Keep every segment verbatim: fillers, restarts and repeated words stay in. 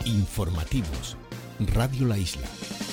Informativos. Radio La Isla.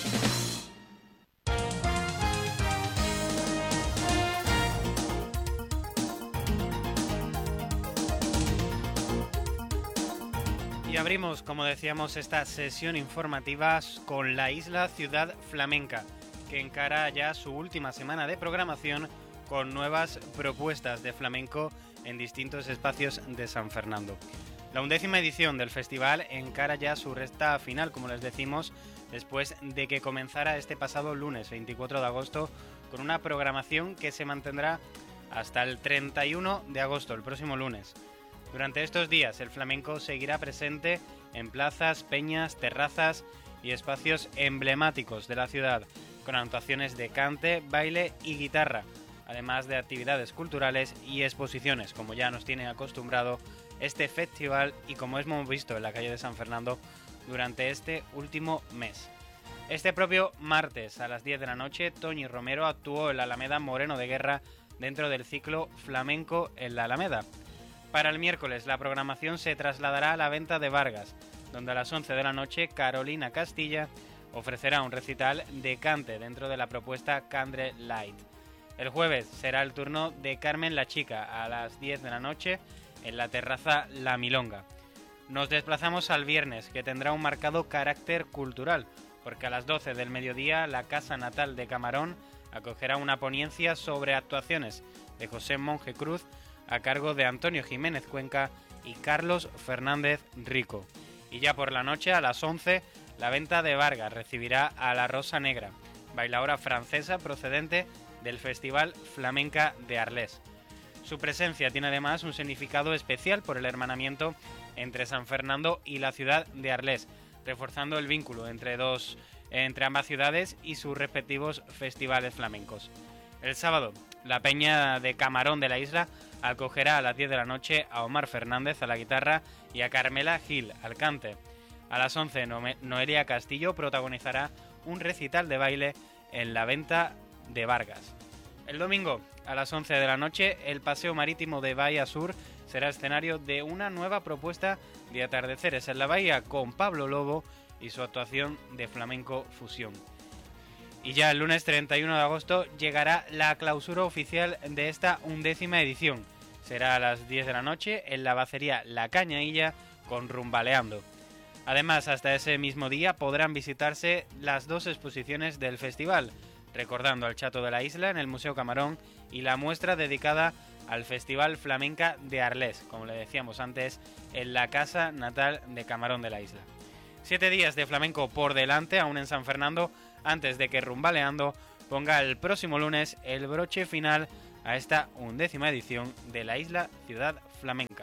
Y abrimos, como decíamos, esta sesión informativa con La Isla Ciudad Flamenca, que encara ya su última semana de programación con nuevas propuestas de flamenco en distintos espacios de San Fernando. La undécima edición del festival encara ya su recta final, como les decimos, después de que comenzara este pasado lunes veinticuatro de agosto con una programación que se mantendrá hasta el treinta y uno de agosto, el próximo lunes. Durante estos días el flamenco seguirá presente en plazas, peñas, terrazas y espacios emblemáticos de la ciudad, con actuaciones de cante, baile y guitarra, además de actividades culturales y exposiciones, como ya nos tiene acostumbrado este festival y como hemos visto en la calle de San Fernando durante este último mes. Este propio martes a las diez de la noche, Toñi Romero actuó en la Alameda Moreno de Guerra dentro del ciclo Flamenco en la Alameda. Para el miércoles la programación se trasladará a la Venta de Vargas, donde a las once de la noche Carolina Castilla ofrecerá un recital de cante dentro de la propuesta Candle Light. El jueves será el turno de Carmen la Chica a las diez de la noche en la terraza La Milonga. Nos desplazamos al viernes, que tendrá un marcado carácter cultural, porque a las doce del mediodía la Casa Natal de Camarón acogerá una ponencia sobre actuaciones de José Monje Cruz a cargo de Antonio Jiménez Cuenca y Carlos Fernández Rico. Y ya por la noche, a las once, la Venta de Vargas recibirá a La Rosa Negra, bailaora francesa procedente del Festival Flamenca de Arles. Su presencia tiene además un significado especial por el hermanamiento entre San Fernando y la ciudad de Arles, reforzando el vínculo entre, dos, entre ambas ciudades y sus respectivos festivales flamencos. El sábado, la Peña de Camarón de la Isla acogerá a las diez de la noche a Omar Fernández a la guitarra y a Carmela Gil al cante. A las once, Noelia Castillo protagonizará un recital de baile en la Venta de Vargas. El domingo, a las once de la noche, el Paseo Marítimo de Bahía Sur será escenario de una nueva propuesta de atardeceres en la bahía con Pablo Lobo y su actuación de flamenco fusión. Y ya el lunes treinta y uno de agosto llegará la clausura oficial de esta undécima edición. Será a las diez de la noche en la bacería La Cañailla con Rumbaleando. Además, hasta ese mismo día podrán visitarse las dos exposiciones del festival, recordando al Chato de la Isla en el Museo Camarón y la muestra dedicada al Festival Flamenca de Arles, como le decíamos antes, en la Casa Natal de Camarón de la Isla. Siete días de flamenco por delante, aún en San Fernando, antes de que Rumbaleando ponga el próximo lunes el broche final a esta undécima edición de la Isla Ciudad Flamenca.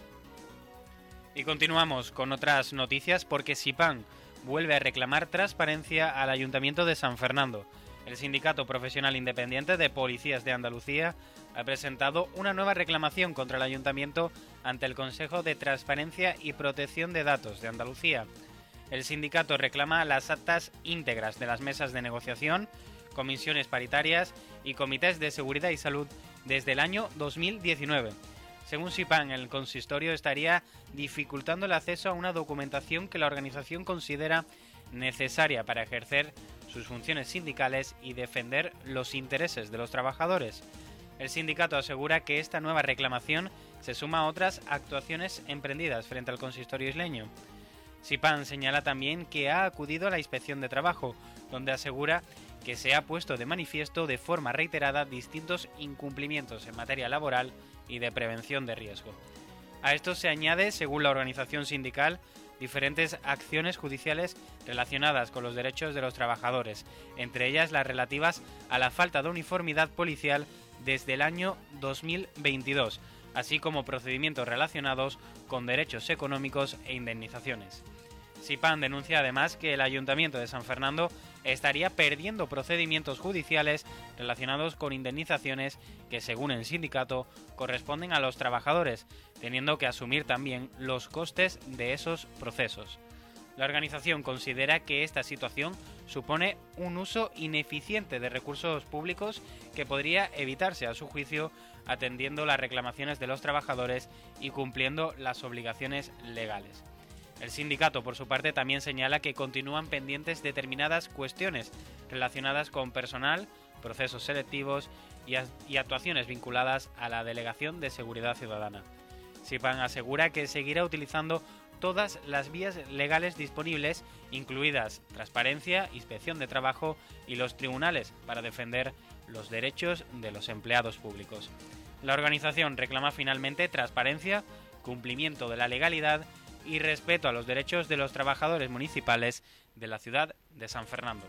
Y continuamos con otras noticias porque SIPAN vuelve a reclamar transparencia al Ayuntamiento de San Fernando. El Sindicato Profesional Independiente de Policías de Andalucía ha presentado una nueva reclamación contra el Ayuntamiento ante el Consejo de Transparencia y Protección de Datos de Andalucía. El sindicato reclama las actas íntegras de las mesas de negociación, comisiones paritarias y comités de seguridad y salud desde el año dos mil diecinueve. Según SIPAN, el consistorio estaría dificultando el acceso a una documentación que la organización considera necesaria para ejercer sus funciones sindicales y defender los intereses de los trabajadores. El sindicato asegura que esta nueva reclamación se suma a otras actuaciones emprendidas frente al consistorio isleño. SIPAN señala también que ha acudido a la Inspección de Trabajo, donde asegura que se ha puesto de manifiesto de forma reiterada distintos incumplimientos en materia laboral y de prevención de riesgo. A esto se añade, según la organización sindical, diferentes acciones judiciales relacionadas con los derechos de los trabajadores, entre ellas las relativas a la falta de uniformidad policial desde el año dos mil veintidós, así como procedimientos relacionados con derechos económicos e indemnizaciones. SIPAN denuncia además que el Ayuntamiento de San Fernando estaría perdiendo procedimientos judiciales relacionados con indemnizaciones que, según el sindicato, corresponden a los trabajadores, teniendo que asumir también los costes de esos procesos. La organización considera que esta situación supone un uso ineficiente de recursos públicos que podría evitarse, a su juicio, atendiendo las reclamaciones de los trabajadores y cumpliendo las obligaciones legales. El sindicato, por su parte, también señala que continúan pendientes determinadas cuestiones relacionadas con personal, procesos selectivos y, y actuaciones vinculadas a la Delegación de Seguridad Ciudadana. SIPAN asegura que seguirá utilizando todas las vías legales disponibles, incluidas transparencia, inspección de trabajo y los tribunales, para defender los derechos de los empleados públicos. La organización reclama finalmente transparencia, cumplimiento de la legalidad y respeto a los derechos de los trabajadores municipales de la ciudad de San Fernando.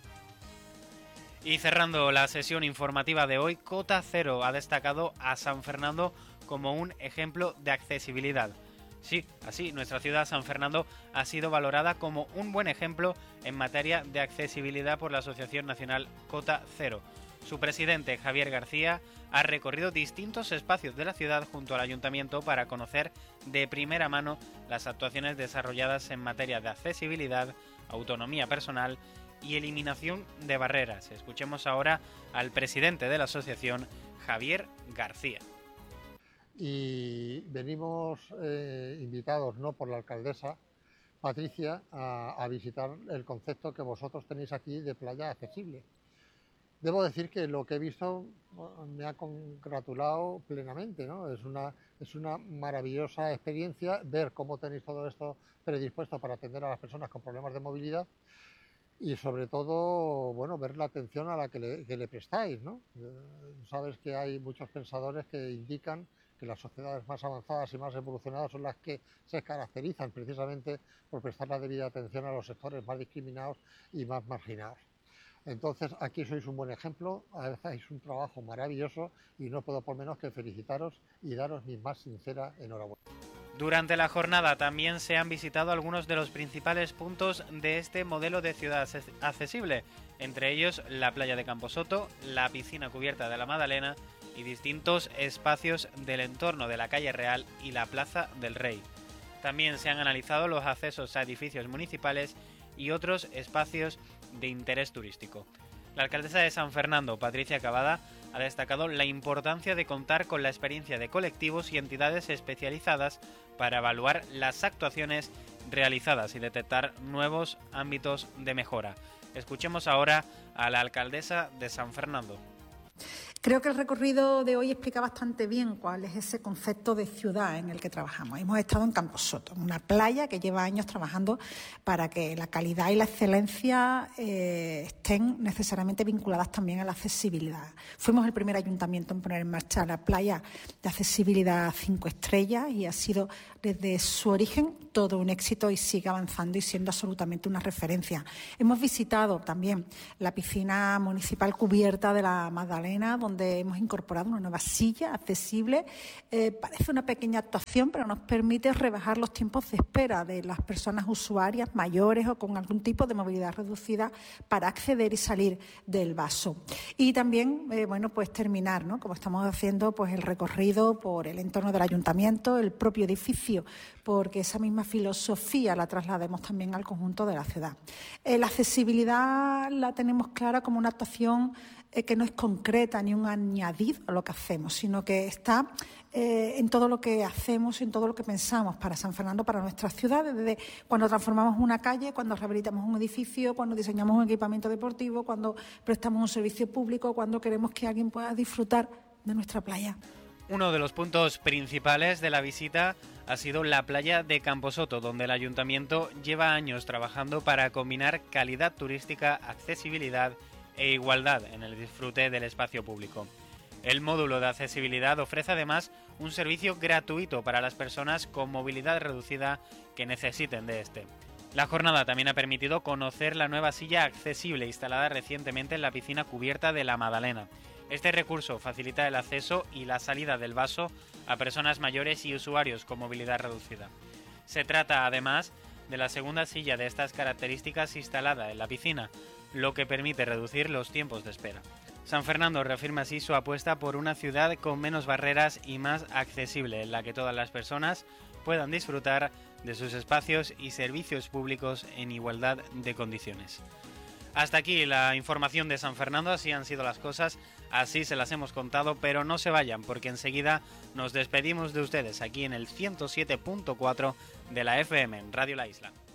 Y cerrando la sesión informativa de hoy, Cota Cero ha destacado a San Fernando como un ejemplo de accesibilidad. Sí, así, nuestra ciudad, San Fernando, ha sido valorada como un buen ejemplo en materia de accesibilidad por la Asociación Nacional Cota Cero. Su presidente, Javier García, ha recorrido distintos espacios de la ciudad junto al ayuntamiento para conocer de primera mano las actuaciones desarrolladas en materia de accesibilidad, autonomía personal y eliminación de barreras. Escuchemos ahora al presidente de la asociación, Javier García. Y venimos eh, invitados, ¿no?, por la alcaldesa Patricia a, a visitar el concepto que vosotros tenéis aquí de playa accesible. Debo decir que lo que he visto me ha congratulado plenamente, ¿no? Es una, es una maravillosa experiencia ver cómo tenéis todo esto predispuesto para atender a las personas con problemas de movilidad y sobre todo, bueno, ver la atención a la que le, que le prestáis, ¿no? Eh, sabes que hay muchos pensadores que indican que las sociedades más avanzadas y más evolucionadas son las que se caracterizan precisamente por prestar la debida atención a los sectores más discriminados y más marginados. Entonces, aquí sois un buen ejemplo, hacéis un trabajo maravilloso y no puedo por menos que felicitaros y daros mi más sincera enhorabuena. Durante la jornada también se han visitado algunos de los principales puntos de este modelo de ciudad accesible, entre ellos la playa de Camposoto, la piscina cubierta de la Madalena y distintos espacios del entorno de la calle Real y la Plaza del Rey. También se han analizado los accesos a edificios municipales y otros espacios de interés turístico. La alcaldesa de San Fernando, Patricia Cavada, ha destacado la importancia de contar con la experiencia de colectivos y entidades especializadas para evaluar las actuaciones realizadas y detectar nuevos ámbitos de mejora. Escuchemos ahora a la alcaldesa de San Fernando. Creo que el recorrido de hoy explica bastante bien cuál es ese concepto de ciudad en el que trabajamos. Hemos estado en Camposoto, una playa que lleva años trabajando para que la calidad y la excelencia eh, estén necesariamente vinculadas también a la accesibilidad. Fuimos el primer ayuntamiento en poner en marcha la playa de accesibilidad cinco estrellas y ha sido desde su origen todo un éxito y sigue avanzando y siendo absolutamente una referencia. Hemos visitado también la piscina municipal cubierta de la Magdalena, donde hemos incorporado una nueva silla accesible. Eh, parece una pequeña actuación, pero nos permite rebajar los tiempos de espera de las personas usuarias mayores o con algún tipo de movilidad reducida para acceder y salir del vaso. Y también, eh, bueno, pues terminar, ¿no?, como estamos haciendo, pues el recorrido por el entorno del ayuntamiento, el propio edificio, porque esa misma filosofía la traslademos también al conjunto de la ciudad. Eh, la accesibilidad la tenemos clara como una actuación eh, que no es concreta ni un añadido a lo que hacemos, sino que está eh, en todo lo que hacemos, en todo lo que pensamos para San Fernando, para nuestra ciudad, desde cuando transformamos una calle, cuando rehabilitamos un edificio, cuando diseñamos un equipamiento deportivo, cuando prestamos un servicio público, cuando queremos que alguien pueda disfrutar de nuestra playa. Uno de los puntos principales de la visita ha sido la playa de Camposoto, donde el ayuntamiento lleva años trabajando para combinar calidad turística, accesibilidad e igualdad en el disfrute del espacio público. El módulo de accesibilidad ofrece además un servicio gratuito para las personas con movilidad reducida que necesiten de este. La jornada también ha permitido conocer la nueva silla accesible instalada recientemente en la piscina cubierta de la Madalena. Este recurso facilita el acceso y la salida del vaso a personas mayores y usuarios con movilidad reducida. Se trata, además, de la segunda silla de estas características instalada en la piscina, lo que permite reducir los tiempos de espera. San Fernando reafirma así su apuesta por una ciudad con menos barreras y más accesible, en la que todas las personas puedan disfrutar de sus espacios y servicios públicos en igualdad de condiciones. Hasta aquí la información de San Fernando, así han sido las cosas, así se las hemos contado, pero no se vayan porque enseguida nos despedimos de ustedes aquí en el ciento siete punto cuatro de la F M en Radio La Isla.